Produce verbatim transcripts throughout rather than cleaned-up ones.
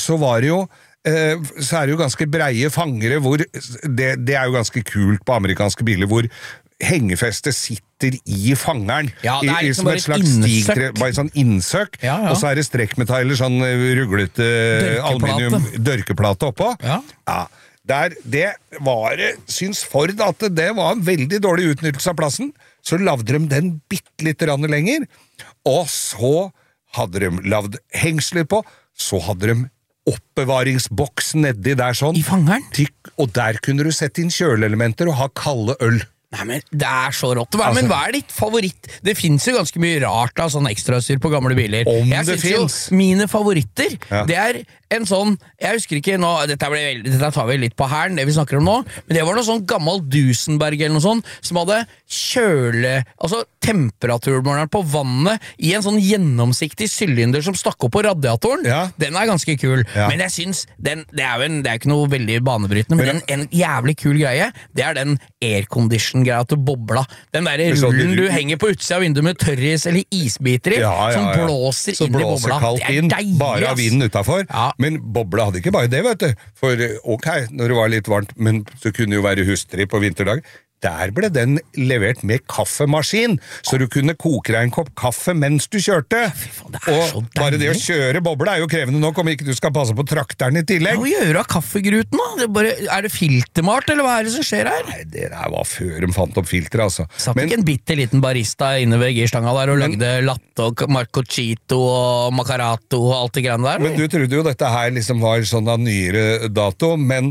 så var det jo eh, så er det jo ganske breie fangere hvor det, det er jo ganske kult på amerikanske biler hvor hengefestet sitter i fangeren ja, det er i, liksom i, som et slags stigtre, bare sånn innsøk ja, ja. og så er det strekkmetaller sånn ruglete aluminium dørkeplate oppå ja. ja, der, det var syns Ford at det var en veldig dårlig utnyttelse av plassen så lavde de den bitte litt rann lenger og så hadde de lavd hengsler på så hadde de oppbevaringsboks nedi der sånn i fangeren og der kunne du sette inn kjøleelementer og ha kalde øl Nei, men det er så rått. Hva, altså, men hva er ditt favoritt? Det finnes jo ganske mye rart av sånn ekstrastyr på gamle biler. Om jeg det finnes. Jo, mine favoritter, ja. det er en sånn, jeg husker ikke nå, dette, ble veldig, dette tar vi litt på her, det vi snakker om nå, men det var noe sånn gammel Duesenberg eller noe sånt, som hadde kjøle, altså temperaturmåleren på vannet i en sånn gjennomsiktig sylinder som stakk opp på radiatoren. Ja. Den er ganske kul, ja. men jeg synes, den, det er jo en, det er ikke noe veldig banebrytende, men, men en, en jævlig kul greie, det er den aircondition greia til bobla. Den der rullen du henger på utsida av vinduet med tørris eller isbiter i, ja, ja, ja. som blåser så inn blåser i bobla. Kaldt det er inn, deilig, bare av vinden utenfor. Ja. Men bobla hadde ikke bare det, vet du. For ok, når det var litt varmt, men så kunne det jo være hustrig på vinterdag. Der ble den levert med kaffemaskin, så du kunne koke deg en kopp kaffe mens du kjørte. Faen, det er så og bare det å kjøre bobla er jo krevende nok, om ikke du skal passe på trakteren i tillegg. Hva gjør du av kaffegruten da? Det er, bare, er det filtermalt, eller hva er det som skjer her? Nei, det der var før de fant opp filter, altså. Satt men, ikke en bitte liten barista inne ved girstanga der og men, lagde latte og marcochito og macarato og alt det greiene der? Men du trodde jo dette her liksom var sånn av nyere dato, men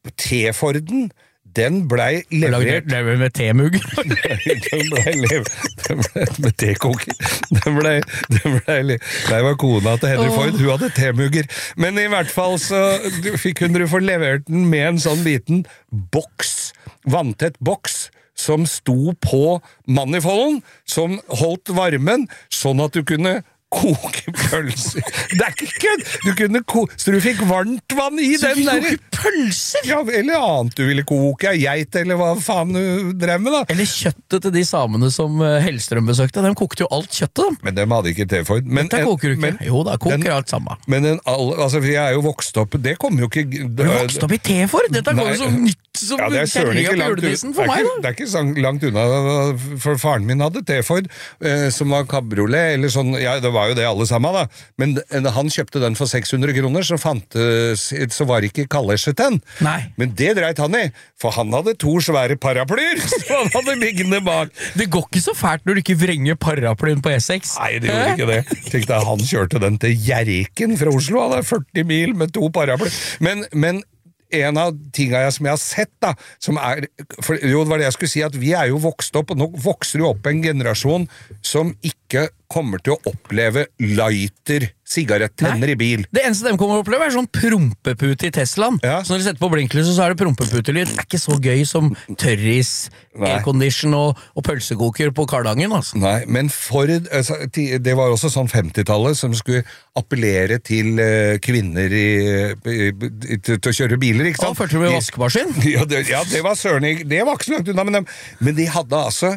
T-Forden den blei levert Lagde med temugg den blei levert med tekoker den blei ble, det var kona til Henry Ford, hun hadde temugger men i hvert fall så fikk hun få levert den med en sånn liten boks, vanntett boks som sto på manifolden som holdt varmen sånn at du kunne koke pølser. Det er ikke kødd! Du kunne koke, så du fikk varmt vann i så den der. Så du koke pølser? Ja, eller annet du ville koke, geit eller hva faen du drev med da. Eller kjøttet til de samene som Hellstrøm besøkte, de kokte jo alt kjøttet. Men de hadde ikke T-Ford. Dette koker du ikke. Men, jo, da koker den, alt sammen. Men en, altså, jeg er jo vokst opp, det kommer jo ikke... Du er vokst opp i T-Ford? Dette går jo så nytt som ja, det er søren ikke langt unna. For meg, det er ikke så langt unna, for faren min hadde T-Ford, eh, som var cabriolet, eller sånn, ja, det var jo det alle sammen da, men han kjøpte den for seks hundre kroner, så fant så var det ikke kalesjet den. Nei. Men det dreit han i, for han hadde to svære paraplyer, så han hadde liggende bak. Det går ikke så fælt når du ikke vrenger paraplyen på E seks. Nei, det gjorde ikke det. Tenk deg, han kjørte den til Hjerken fra Oslo, han er førti mil med to paraplyer. Men, men en av tingene jeg, som jeg har sett da, som er, for, jo det var det jeg skulle si, at vi er jo vokst opp, og nå vokser jo opp en generasjon som ikke kommer til å oppleve lighter sigarettenner i bil. Det eneste de kommer til å oppleve er sånn prompepute i Teslaen. Ja. Så når de setter på blinklyset så er det prompeputelyd. Det er ikke så gøy som tørris, aircondition og, og pølsekoker på Kardangen. Altså. Nei, men for, altså, det var også sånn femtitallet som skulle appellere til uh, kvinner i, i, i, til, til å kjøre biler, ikke sant? Og førte du med vaskemaskin? Ja, det, ja, det var søren, det var ikke så langt unna, men de, men de hadde altså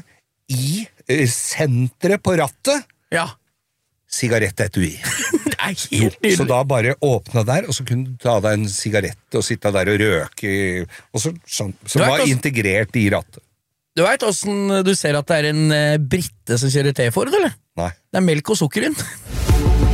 i uh, sentret på rattet ja. sigarettetui. Det er helt nydelig. Så da bare åpna der, og så kunne du ta deg en sigarett og sitte der og røke, og så, sånn, som var også integrert i rattet. Du vet hvordan du ser at det er en uh, britte som kjører T-Ford, eller? Nei. Det er melk og sukker inn.